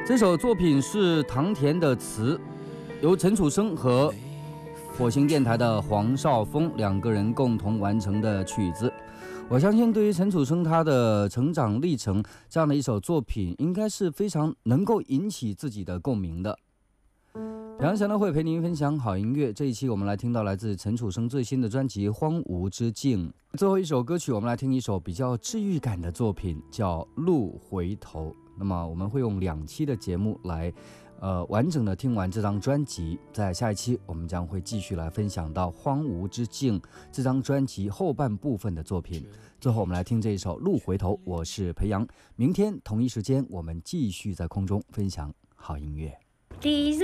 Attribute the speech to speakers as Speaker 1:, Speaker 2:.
Speaker 1: 这首作品是唐田的词，由陈楚生和火星电台的黄少峰两个人共同完成的曲子。我相信对于陈楚生他的成长历程，这样的一首作品应该是非常能够引起自己的共鸣的。平阳闲聊会陪您分享好音乐，这一期我们来听到来自陈楚生最新的专辑《荒芜之境》。最后一首歌曲我们来听一首比较治愈感的作品，叫《路回头》。那么我们会用2期的节目来完整的听完这张专辑，在下一期我们将会继续来分享到《荒芜之境》这张专辑后半部分的作品。最后我们来听这一首《路回头》，我是裴阳，明天同一时间我们继续在空中分享好音乐。